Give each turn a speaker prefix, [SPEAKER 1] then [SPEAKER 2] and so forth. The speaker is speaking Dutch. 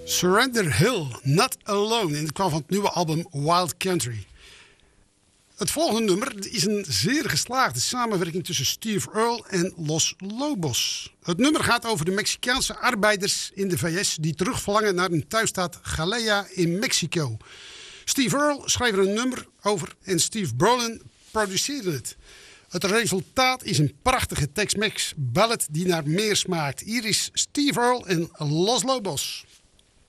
[SPEAKER 1] Surrender Hill, Not Alone. En het kwam van het nieuwe album Wild Country. Het volgende nummer is een zeer geslaagde samenwerking tussen Steve Earle en Los Lobos. Het nummer gaat over de Mexicaanse arbeiders in de VS die terugverlangen naar hun thuisstaat Galea in Mexico. Steve Earle schreef er een nummer over en Steve Brolin produceerde het. Het resultaat is een prachtige Tex-Mex ballad die naar meer smaakt. Hier is Steve Earle en Los Lobos.